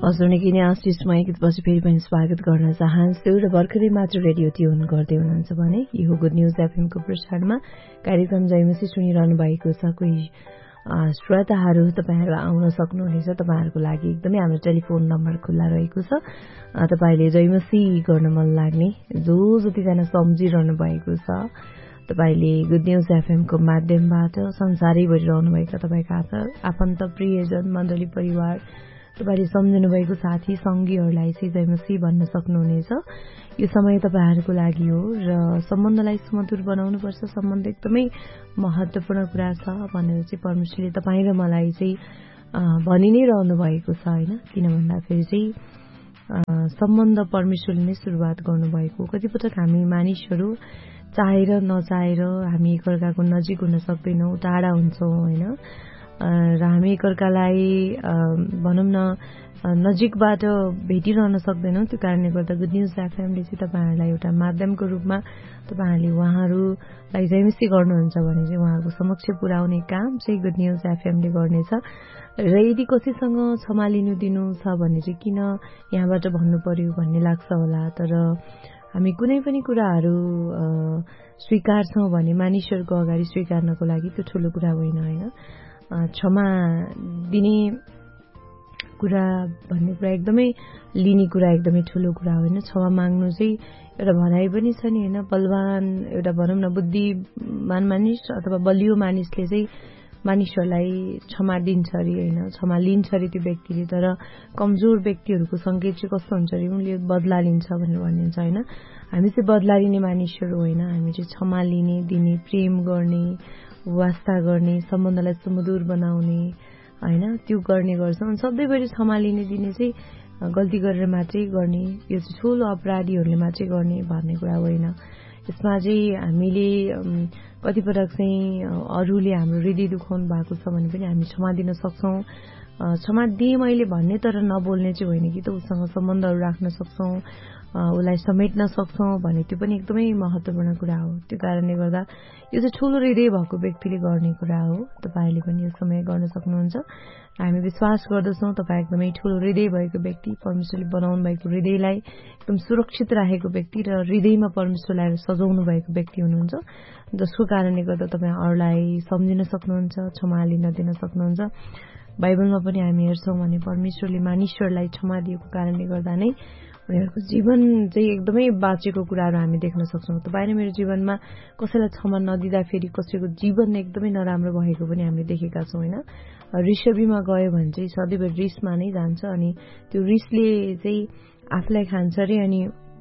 हजुर निकै नै आशिष म एकपछि फेरि पनि स्वागत गर्न चाहन्छु र भर्खरै मात्र रेडियो ट्युन गर्दै हुनुहुन्छ भने यो गुड न्युज एफएमको प्रसारणमा कार्यक्रम जयमसी सुनिरहनु भएको छ। कोही श्रोताहरू तपाईँहरू आउन सक्नुहुनेछ। तपाईँहरूको लागि एकदमै हाम्रो टेलिफोन नम्बर खुल्ला रहेको छ। तपाईँले जयमसी गर्न मन लाग्ने जो जतिजना सम्झिरहनु भएको छ, तपाईँले गुड न्युज एफएमको माध्यमबाट संसारैभरि रहनुभएका तपाईँका आफन्त प्रियजन मण्डली परिवार, तपाईँले सम्झनु भएको साथी सङ्गीहरूलाई चाहिँ जयमसी भन्न सक्नुहुनेछ। यो समय तपाईँहरूको लागि हो र सम्बन्धलाई सुमधुर बनाउनुपर्छ, सम्बन्ध एकदमै महत्त्वपूर्ण कुरा छ भनेर चाहिँ परमेश्वरले तपाईँ र मलाई चाहिँ भनि नै रहनु भएको छ होइन। किन भन्दाखेरि चाहिँ सम्बन्ध परमेश्वरले नै सुरुवात गर्नुभएको। कतिपटक हामी मानिसहरू चाहेर नचाहेर हामी एकअर्काको नजिक हुन सक्दैनौँ, टाढा हुन्छौँ होइन। र हामी एकअर्कालाई भनौँ न नजिकबाट भेटिरहन सक्दैनौँ। त्यो कारणले गर्दा गुड न्युज एफएमले चाहिँ तपाईँहरूलाई एउटा माध्यमको रूपमा तपाईँहरूले उहाँहरूलाई जयमसी गर्नुहुन्छ भने चाहिँ उहाँहरूको समक्ष पुर्याउने काम चाहिँ गुड न्युज एफएमले गर्नेछ। र यदि कसैसँग क्षमा लिनु दिनु छ भने चाहिँ किन यहाँबाट भन्नु पर्यो भन्ने लाग्छ होला। तर हामी कुनै पनि कुराहरू स्वीकार्छौँ भने मानिसहरूको अगाडि स्वीकार्नको लागि त्यो ठुलो कुरा होइन होइन। क्षमा दिने कुरा भन्ने कुरा एकदमै लिने कुरा एकदमै ठुलो कुरा होइन। क्षमा माग्नु चाहिँ एउटा भनाइ पनि छ नि होइन। बलवान एउटा भनौँ न बुद्धिमान मानिस अथवा बलियो मानिसले चाहिँ मानिसहरूलाई क्षमा दिन्छ अरे होइन, क्षमा लिन्छ अरे त्यो व्यक्तिले। तर कमजोर व्यक्तिहरूको सङ्केत चाहिँ कस्तो हुन्छ अरे उनले बदला लिन्छ भनेर भनिन्छ होइन। हामी चाहिँ बदला लिने मानिसहरू होइन, हामी चाहिँ क्षमा लिने दिने, प्रेम गर्ने, वास्ता गर्ने, सम्बन्धलाई सुमधुर बनाउने होइन, त्यो गर्ने गर्छौँ। अनि सधैँभरि क्षमा लिने दिने चाहिँ गल्ती गरेर मात्रै गर्ने, यो चाहिँ ठुलो अपराधीहरूले मात्रै गर्ने भन्ने कुरा होइन। यसमा चाहिँ हामीले कतिपटक चाहिँ अरूले हाम्रो हृदय दुखाउनु भएको छ भने पनि हामी क्षमा दिन सक्छौँ। क्षमा दिएँ मैले भन्ने तर नबोल्ने चाहिँ होइन कि त उसँग सम्बन्धहरू राख्न सक्छौँ, उसलाई समेट्न सक्छौँ भने त्यो पनि एकदमै महत्त्वपूर्ण कुरा हो। त्यो कारणले गर्दा यो चाहिँ ठुलो हृदय भएको व्यक्तिले गर्ने कुरा हो। तपाईँले पनि यो समय गर्न सक्नुहुन्छ। हामी विश्वास गर्दछौँ तपाईँ एकदमै ठुलो हृदय भएको व्यक्ति, परमेश्वरले बनाउनु भएको हृदयलाई एकदम सुरक्षित राखेको व्यक्ति र हृदयमा परमेश्वरलाई सजाउनु भएको व्यक्ति हुनुहुन्छ, जसको कारणले गर्दा तपाईँ अरूलाई सम्झिन सक्नुहुन्छ, क्षमा लिन दिन सक्नुहुन्छ। बाइबलमा पनि हामी हेर्छौँ भने परमेश्वरले मानिसहरूलाई क्षमा दिएको कारणले गर्दा नै उनीहरूको जीवन चाहिँ एकदमै बाँचेको कुराहरू हामी देख्न सक्छौँ। तपाईँ र मेरो जीवनमा कसैलाई क्षमा नदिँदाखेरि कसैको जीवन एकदमै नराम्रो भएको पनि हामीले देखेका छौँ होइन। रिसबीमा गयो भने चाहिँ सधैँभरि रिसमा नै जान्छ अनि त्यो रिसले चाहिँ आफूलाई खान्छ अरे। अनि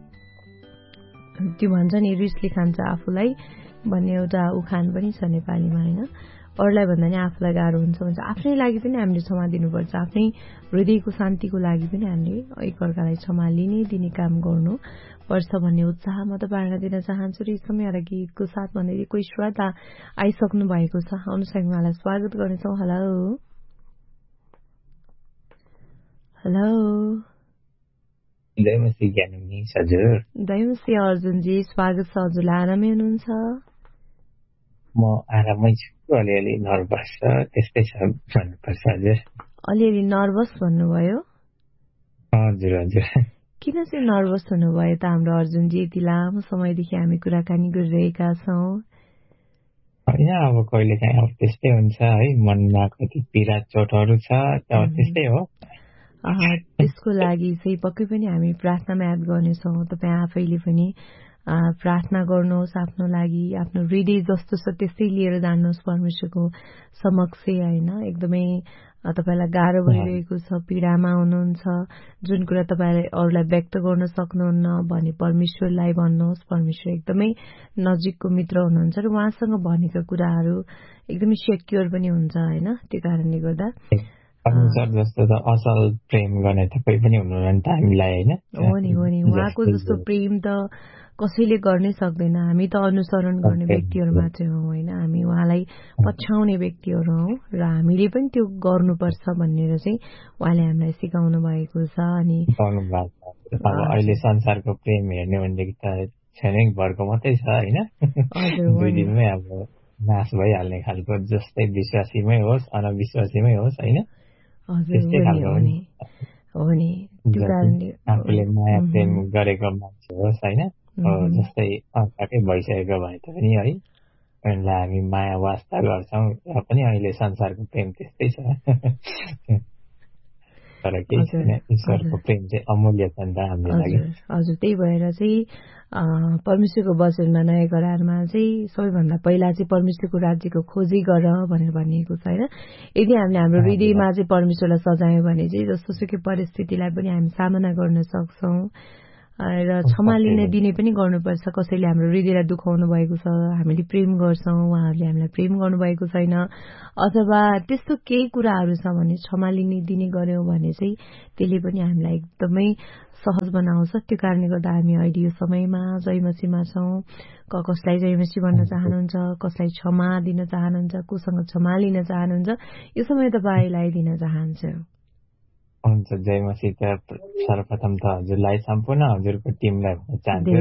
त्यो भन्छ नि रिसले खान्छ आफूलाई भन्ने एउटा उखान पनि छ नेपालीमा होइन। अरूलाई भन्दा नि आफूलाई गाह्रो हुन्छ भन्छ। आफ्नै लागि पनि हामीले क्षमा दिनुपर्छ, आफ्नै हृदयको शान्तिको लागि पनि हामीले एकअर्कालाई क्षमा लिने दिने काम गर्नुपर्छ भन्ने उत्साह म तपाईँहरूलाई दिन चाहन्छु। र यस समय एउटा गीतको साथ भन्दै कोही श्रोता आइसक्नु भएको छ, आउनुहोस् उहाँलाई स्वागत गर्नेछौँ। हेलो हेलो जयमसी ज्ञानी हजुर। जयमसी अर्जुनजी, स्वागत छ। हजुरलाई आरामै हुनुहुन्छ? म आरामै छु, अलिअलि नर्भस छ, त्यस्तै छ भन्नुपर्छ हजुर। अलिअलि नर्भस भन्नुभयो? हजुर हजुर। किन चाहिँ नर्भस हुनुभयो त हाम्रो अर्जुनजी? यति लामो समयदेखि हामी कुराकानी गरिरहेका छौँ। होइन अब कहिले काहीँ अब त्यस्तै हुन्छ है, मनमा कति पीडा चोटहरू छ, त्यस्तै हो। त्यसको लागि चाहिँ पक्कै पनि हामी प्रार्थनामा याद गर्नेछौँ। तपाईँ आफैले पनि प्रार्थना गर्नुहोस् आफ्नो लागि, आफ्नो हृदय जस्तो छ त्यस्तै लिएर जानुहोस् परमेश्वरको समक्ष होइन। एकदमै तपाईँलाई गाह्रो भइरहेको छ, पीडामा हुनुहुन्छ, जुन कुरा तपाईँलाई अरूलाई व्यक्त गर्न सक्नुहुन्न भने परमेश्वरलाई भन्नुहोस्। परमेश्वर एकदमै नजिकको मित्र हुनुहुन्छ र उहाँसँग भनेका कुराहरू एकदमै सेक्योर पनि हुन्छ होइन। त्यो कारणले गर्दा परमेश्वर जस्तो त असल प्रेम गर्ने त कोही पनि हुनुहुन्न नि त हामीलाई होइन। हो नि हो नि, उहाँको जस्तो प्रेम त कसैले गर्नै सक्दैन। हामी त अनुसरण गर्ने व्यक्तिहरू मात्रै हौँ होइन, हामी उहाँलाई पछ्याउने व्यक्तिहरू हौँ र हामीले पनि त्यो गर्नुपर्छ भनेर चाहिँ उहाँले हामीलाई सिकाउनु भएको छ। अनि अहिले संसारको प्रेम हेर्ने भनेदेखि त क्षणिक भरको मात्रै छ होइन, दुई दिनमै अब नाश भइहाल्ने खालको, जस्तै विश्वासीमै होस् अनविश्वासीमै होस् होइन। हो नि त्यो कारणले आफूले माया प्रेम गरेको मान्छे होस् होइन जस्तै अर्काकै भइसकेको भए तापनि है उनीहरूलाई हामी माया वास्ता गर्छौँ र पनि अहिले संसारको प्रेम त्यस्तै छ तर केही छैन ईश्वरको प्रेम चाहिँ अमूल्य छ नि त हाम्रो लागि हजुर त्यही भएर चाहिँ परमेश्वरको वचनमा नयाँ करारमा चाहिँ सबैभन्दा पहिला चाहिँ परमेश्वरको राज्यको खोजी गर भनेर भनिएको छ होइन यदि हामीले हाम्रो हृदयमा चाहिँ परमेश्वरलाई सजायौँ भने चाहिँ जस्तोसुकै परिस्थितिलाई पनि हामी सामना गर्न सक्छौँ र क्षमा लिन दिने पनि गर्नुपर्छ कसैले हाम्रो हृदयलाई दुखाउनु भएको छ हामीले प्रेम गर्छौँ उहाँहरूले हामीलाई प्रेम गर्नुभएको छैन अथवा त्यस्तो केही कुराहरू छ भने क्षमा लिने दिने गर्यौँ भने चाहिँ त्यसले पनि हामीलाई एकदमै सहज बनाउँछ त्यो कारणले गर्दा हामी अहिले यो समयमा जय मसीहमा छौँ कसलाई जय मसीह भन्न चाहनुहुन्छ कसलाई क्षमा दिन चाहनुहुन्छ कोसँग क्षमा लिन चाहनुहुन्छ यो समय तपाईँलाई दिन चाहन्छु हुन्छ जय मसीह त सर्वप्रथम त हजुरलाई सम्पूर्ण हजुरको टिमलाई भन्न चाहन्छु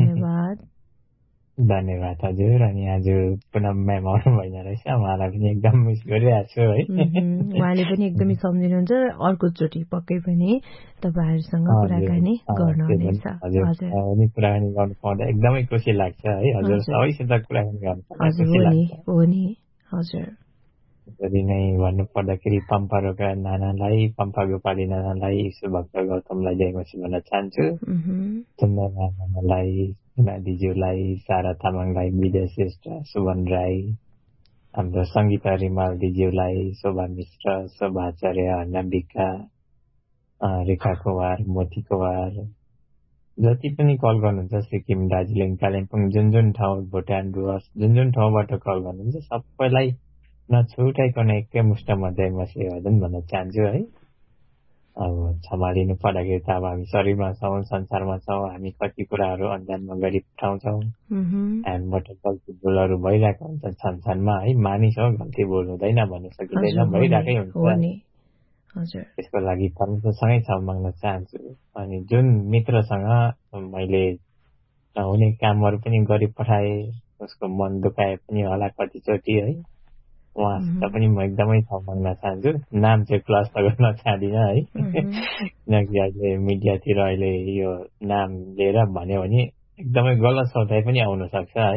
धन्यवाद हजुर अनि आज पुनः म्याम आउनु भएन रहेछ उहाँलाई पनि एकदम मिस गरिरहेको छु है उहाँले पनि एकदमै सम्झिनुहुन्छ अर्कोचोटि पक्कै पनि तपाईँहरूसँग कुराकानी गर्नुहुनेछ कुराकानी गर्नु पाउँदा एकदमै खुसी लाग्छ है हजुर सबैसित कुराकानी गर्नु हो नि हजुर यसरी नै भन्नु पर्दाखेरि पम्पा रोका नानालाई पम्पा गोपाली नानालाई यीशु भक्त गौतमलाई जय मसीह भन्न चाहन्छु चन्दना नानालाई दिज्यूलाई सारा तामाङलाई विजय श्रेष्ठ सुभन राई हाम्रो सङ्गीता रिमाल दिज्यूलाई शोभा मिश्र शोभा आचार्य नम्बिका रेखा कुमार मोती कुमार जति पनि कल गर्नुहुन्छ सिक्किम दार्जिलिङ कालिम्पोङ जुन ठाउँ भुटान डुवर्स जुन ठाउँबाट कल गर्नुहुन्छ सबैलाई नछुटाइकन एकै मुष्टमा जय मसीह भन्न चाहन्छु है अब क्षमा लिनु पर्दाखेरि त अब हामी शरीरमा छौँ संसारमा छौँ हामी कति कुराहरू अन्जानमा गरिपठाउँछौँ हामीबाट गल्ती भुलहरू भइरहेको हुन्छ संसारमा है मानिस हो गल्ती भुल हुँदैन भन्नु सकिँदैन भइरहेकै हुन्छ त्यसको लागि परमेश्वरसँगै क्षमा माग्न चाहन्छु अनि जुन मित्रसँग मैले हुने कामहरू पनि गरिपठाएँ उसको मन दुखाए पनि होला कतिचोटि है उहाँसित पनि म एकदमै क्षमा माग्न चाहन्छु नाम चाहिँ क्लस त गर्न चाहदिनँ है किनकि अहिले मिडियातिर अहिले यो नाम लिएर भन्यो भने एकदमै गलत सोचाइ पनि आउन सक्छ है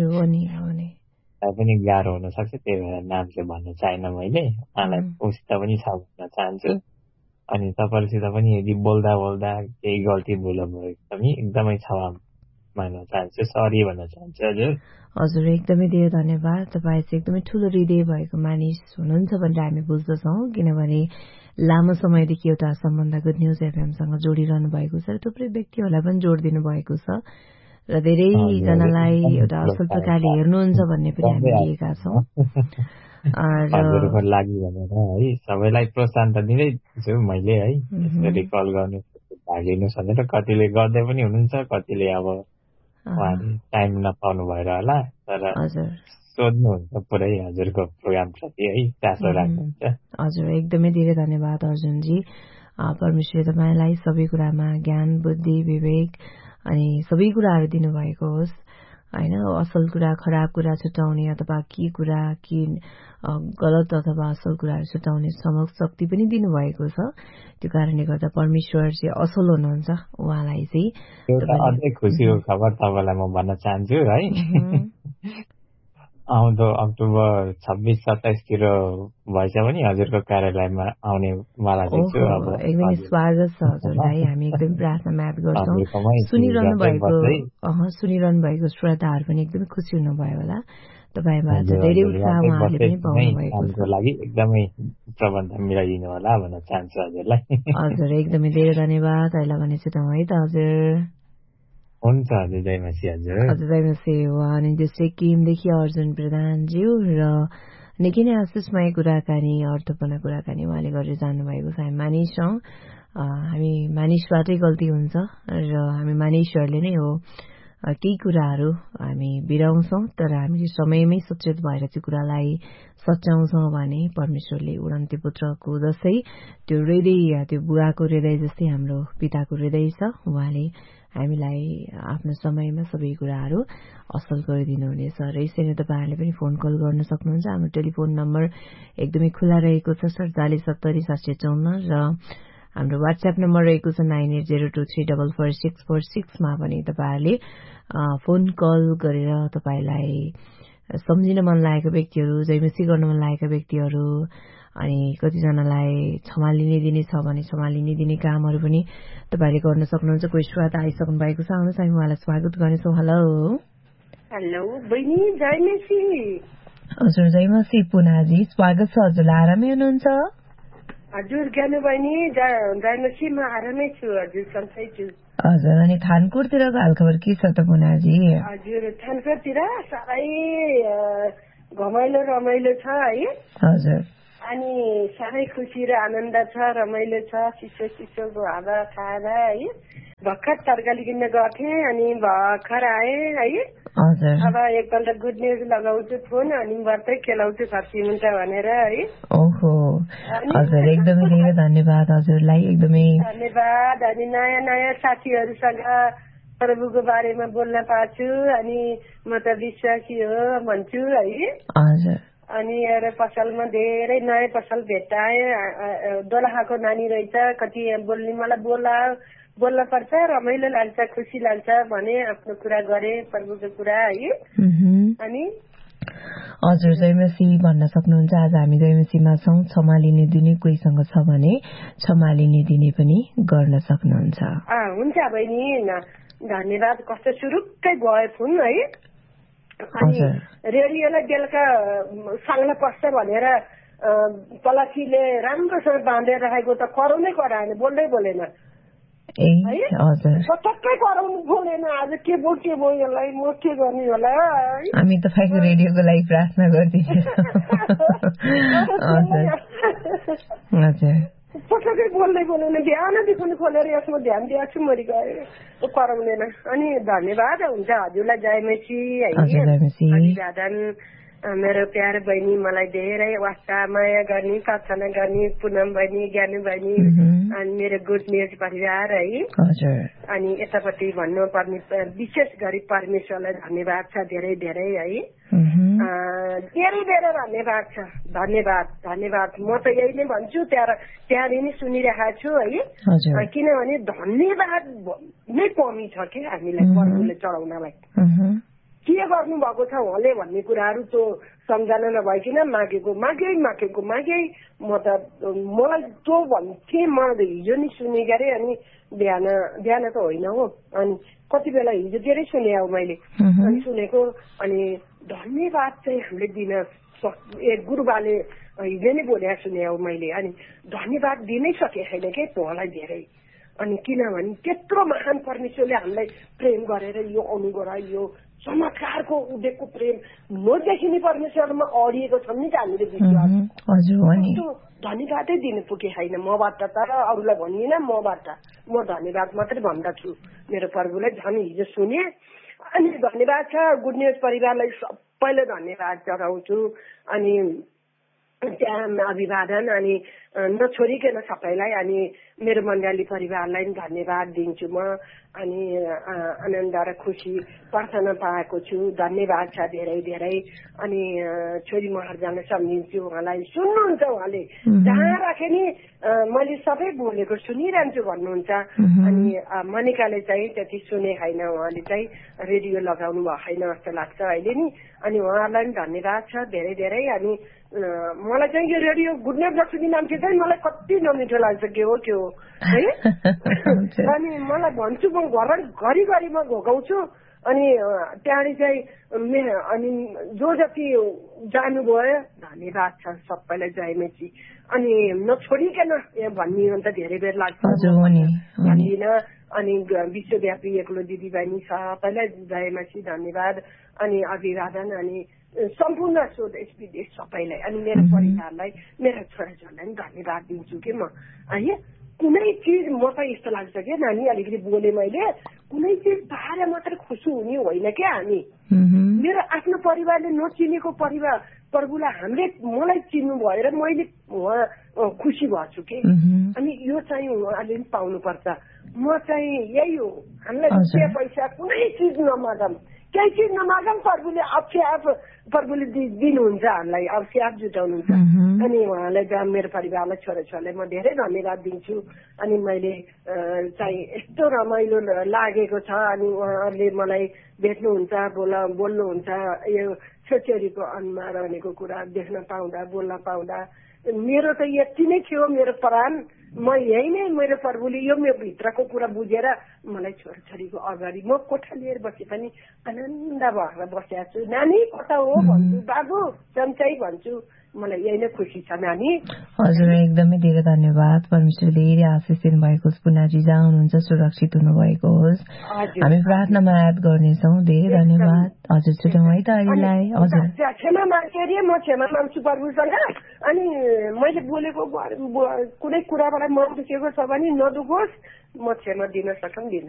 पनि गाह्रो हुन सक्छ त्यही भएर नाम चाहिँ भन्न चाहेन मैले उहाँलाई उसित पनि क्षमा भन्न चाहन्छु अनि तपाईँहरूसित पनि यदि बोल्दा बोल्दा केही गल्ती भुल भयो पनि एकदमै क्षमा माग्न चाहन्छु सरी भन्न चाहन्छु हजुर एकदमै धेरै धन्यवाद तपाईँ चाहिँ एकदमै ठुलो हृदय भएको मानिस हुनुहुन्छ भनेर हामी बुझ्दछौँ किनभने लामो समयदेखि एउटा सम्बन्ध गुड न्युज एफएमसँग जोडिरहनु भएको छ र थुप्रै व्यक्तिहरूलाई पनि जोडिदिनु भएको छ र धेरैजनालाई एउटा असल प्रकारले हेर्नुहुन्छ भन्ने पनि हामी लिएका छौँ हजुरको लागि भनेर है सबैलाई प्रोत्साहन त दिँदै छु मैले है यसरी कल गर्नु भाग लिनु भनेर कतिले गर्दै पनि हुनुहुन्छ कतिले अब उहाँले टाइम नपाउनु भएर होला तर सोध्नुहुन्छ पुरै हजुरको प्रोग्राम प्रति है चासो राख्नुहुन्छ हजुर एकदमै धेरै धन्यवाद अर्जुनजी परमेश्वरले तपाईँलाई सबै कुरामा ज्ञान बुद्धि विवेक अनि सबै कुराहरू दिनुभएको होस् होइन असल कुरा खराब कुरा छुटाउने अथवा के कुरा के गलत अथवा असल कुराहरू छुटाउने समक्ष शक्ति पनि दिनुभएको छ त्यो कारणले गर्दा परमेश्वर चाहिँ असल हुनुहुन्छ उहाँलाई चाहिँ अझै खुसीको खबर तपाईँलाई म भन्न चाहन्छु है आउँदो अक्टोबर 26-27 तिर भएछ भने हजुरको कार्यालयमा आउने वाला छु एकदमै स्वागत छ हजुरलाई हामी एकदमै प्रार्थना याद गर्छौँ सुनिरहनु भएको श्रोताहरू पनि एकदमै खुसी हुनुभयो होला तपाईँबाट धेरै उत्साह उहाँहरूले पनि पाउनु भएको छ लागि एकदमै प्रबन्ध मिलाइदिनु होला भन्न चाहन्छु हजुरलाई हजुर एकदमै धेरै धन्यवाद अहिले भने चाहिँ है त हजुर हुन्छ हजुर जय मसीह हजुर जय मसीह अनि त्यो सिक्किमदेखि अर्जुन प्रधानज्यू र निकै नै आशिषमय कुराकानी अर्थपूर्ण कुराकानी उहाँले गरेर जानुभएको छ हामी मानिस हौँ हामी मानिसबाटै गल्ती हुन्छ र हामी मानिसहरूले नै हो केही कुराहरू हामी बिराउँछौँ तर हामीले समयमै सचेत भएर त्यो कुरालाई सच्याउँछौँ भने परमेश्वरले उडन्ते पुत्रको जस्तै त्यो हृदय त्यो बुवाको हृदय जस्तै हाम्रो पिताको हृदय छ उहाँले हामीलाई आफ्नो समयमा सबै कुराहरू असल गरिदिनुहुनेछ र यसरी तपाईँहरूले पनि फोन कल गर्न सक्नुहुन्छ हाम्रो टेलिफोन नम्बर एकदमै खुला रहेको छ 4770-754 र हाम्रो WhatsApp नम्बर रहेको छ 9802344646 मा पनि तपाईहरुले फोन कल गरेर तपाईलाई सम्झिन मन लागेको व्यक्तिहरु, जयमसी गर्न मन लागेका व्यक्तिहरु अनि कतिजनालाई क्षमा लिने दिने छ भने क्षमा लिने दिने कामहरु पनि तपाईले गर्न सक्नुहुन्छ। कोही श्रोता आइसक्नु भएको छ, आउनुहोस् हामी उहाँलाई स्वागत गर्नेछौँ। हेलो हेलो बहिनी, जयमसी। हजुर जयमसी पुनाजी, स्वागत छ। हजुरलाई आरामै हुनुहुन्छ? हजुर ज्ञानु बहिनी, जयमसी म आरामै छु। हजुर सन्चै छु। हजुर, अनि थानकोटतिरको हालखबर के छ त पुनाजी? हजुर थानकोटतिर साह्रै घमाइलो रमाइलो छ है। हजुर, अनि साह्रै खुसी र आनन्द छ, रमाइलो छ। चिसोको हावा खाएर है भर्खर तरकारी किन्न गथे अनि भर्खर आए है। हजुर, अब एकपल्ट गुड न्युज लगाउँछु फोन अनि बर्तै खेलाउँछु खर्ची हुन्छ भनेर है। ओहो हजुर, एकदमै धेरै धन्यवाद हजुरलाई, एकदमै धन्यवाद। अनि नयाँ नयाँ साथीहरूसँग प्रभुको बारेमा बोल्न पाछु अनि म त विश्वासी हो भन्छु है। हजुर, अनि एउटा पसलमा धेरै नयाँ पसल भेट्टाए, दोलखाको नानी रहेछ, कति बोल्ने मलाई बोल्न पर्छ, रमाइलो लाग्छ, खुसी लाग्छ भने आफ्नो कुरा गरे प्रभुको कुरा है। अनि हजुर जयमसी भन्न सक्नुहुन्छ, आज हामी जयमसीमा छौँ। क्षमा लिने दिने कोहीसँग छ भने क्षमा लिने दिने पनि गर्न सक्नुहुन्छ। हुन्छ बहिनी, धन्यवाद। कस्तो सुरुक्कै गयो फोन है। अनि रेडियोलाई बेलुका साङ्ला पस्छ भनेर पलासीले राम्रोसँग बाँधेर राखेको त कराउनै कराएन, बोल्दै बोलेन। टक्कै कराउनु बोलेन। आज के भयो यसलाई, म के गर्ने होला। हामी तपाईँको रेडियोको लागि प्रार्थना गरिदिन्छौँ। पटक्कै बोल्दै बोलेन, बिहानदेखि खोलेर यसमा ध्यान दिएको छु, मरि गएँ, कराउँदैन। अनि धन्यवाद हुन्छ हजुरलाई जयमसी है। अभिवादन मेरो प्यारो बहिनी, मलाई धेरै वास्ता माया गर्ने, प्रार्थना गर्ने पुनम बहिनी, ज्ञानु बहिनी अनि मेरो गुड न्युज परिवार है। अनि यतापट्टि भन्नुपर्ने विशेष गरी परमेश्वरलाई धन्यवाद छ, धेरै धेरै है। धेरै धेरै धन्यवाद छ। धन्यवाद। म त यही नै भन्छु, त्यहाँनिर नै सुनिरहेको छु है। किनभने धन्यवाद नै कमी छ कि हामीलाई प्रभुले चढाउनलाई। के गर्नु भएको छ उहाँले भन्ने कुराहरू त सम्झना नभइकन मागेको मागै। म त मलाई त्यो भन्थे, म हिजो नि सुने गरे अनि बिहान त होइन हो। अनि कति बेला हिजो धेरै सुने हो मैले, अनि सुनेको। अनि धन्यवाद चाहिँ हामीले दिन एक गुरुबाले हिजो नै बोले सुने हो मैले। अनि धन्यवाद दिनै सके छैन के उहाँलाई धेरै। अनि किनभने त्यत्रो महान परमेश्वरले हामीलाई प्रेम गरेर यो अनुग्रह, यो चमत्कारको उदेकको प्रेम नदेखिने परमेश्वरमा अडिएको छौँ नि त हामीले विश्वास। धन्यवादै दिनु पुगे छैन मबाट, तर अरूलाई भन्दिनँ, मबाट म धन्यवाद मात्रै भन्दछु मेरो प्रभुलाई। झन् हिजो सुने अनि धन्यवाद छ। गुड न्युज परिवारलाई सबैले धन्यवाद चढाउँछु। अनि त्यहाँ अभिवादन अनि नछोडिकन सबैलाई। अनि मेरो मण्डली परिवारलाई पनि धन्यवाद दिन्छु म। अनि आनन्द र खुसी प्रार्थना पाएको छु, धन्यवाद छ धेरै धेरै। अनि छोरी महाराजलाई सम्झिन्छु, उहाँलाई सुन्नुहुन्छ, उहाँले जहाँ राखे नि मैले सबै बोलेको सुनिरहन्छु भन्नुहुन्छ। अनि मनिकाले चाहिँ त्यति सुने छैन, उहाँले चाहिँ रेडियो लगाउनु भएको छैन जस्तो लाग्छ अहिले नि। अनि उहाँलाई पनि धन्यवाद छ धेरै धेरै। अनि मलाई चाहिँ यो रेडियो गुड न्युज नसुनी मान्छे चाहिँ मलाई कति नमिठो लाग्छ, के हो है। अनि मलाई भन्छु, म घरि म घोकाउँछु। अनि त्यहाँनिर चाहिँ अनि जो जति जानुभयो धन्यवाद छ सबैलाई जयमसी। अनि नछोडिकन भन्ने त धेरै बेर लाग्छ भन्दिन। अनि विश्वव्यापी एक्लो दिदी बहिनी सबैलाई जयमसी धन्यवाद अनि अभिवादन। अनि सम्पूर्ण स्वदेश विदेश सबैलाई अनि मेरो परिवारलाई, मेरो छोराछोरीलाई धन्यवाद दिन्छु कि म है। कुनै चिज म त यस्तो लाग्छ क्या नानी, अलिकति बोले मैले, कुनै चिज पाएर मात्र खुसी हुने होइन क्या हामी। मेरो आफ्नो परिवारले नचिनेको प्रभुलाई हामीले मलाई चिन्नु भएर मैले खुसी भएछु कि। अनि यो चाहिँ उहाँले पनि पाउनुपर्छ। म चाहिँ यही हो, हामीलाई रुपियाँ पैसा कुनै चिज नमागम, केही चिज नमागम, प्रभुले प्रभुले दिनुहुन्छ हामीलाई, अवश्य जुटाउनुहुन्छ। अनि उहाँलाई मेरो परिवारलाई, छोराछोरीलाई म धेरै धन्यवाद दिन्छु। अनि मैले चाहिँ यस्तो रमाइलो लागेको छ। अनि उहाँहरूले मलाई भेट्नुहुन्छ, बोल्नुहुन्छ, यो छोरीको अनुमा रहनेको कुरा देख्न पाउँदा, बोल्न पाउँदा मेरो त यति नै थियो, मेरो प्राण। म यही नै, मेरो प्रभुले यो मेरो भित्रको कुरा बुझेर मलाई छोराछोरीको अगाडि म कोठा लिएर बसे पनि आनन्द भएर बसेको छु। नानी कता हो भन्छु, बाबु चम्चाइ भन्छु, मलाई यही नै खुसी छ नानी। हजुर एकदमै धेरै धन्यवाद। परमेश्वरले धेरै आशिष दिनुभएको होस्। पुनाजी जहाँ हुनुहुन्छ सुरक्षित हुनुभएको होस्। हामी प्रार्थनामा याद गर्नेछौँ। धेरै धन्यवाद। हजुर छुट्यौँ है त अहिलेलाई। हजुर क्षमा माग्छु अरे, म क्षमा माग्छु प्रभुसँग। अनि मैले बोलेको कुनै कुराबाट मन दुखेको छ भने नदुखोस्, म क्षमा दिन सकौँ दिन।